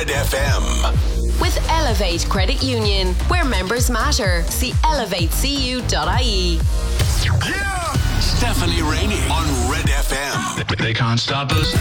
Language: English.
Red FM. With Elevate Credit Union, where members matter. See elevatecu.ie. Yeah! Stephanie Rainey on Red FM. They can't stop us.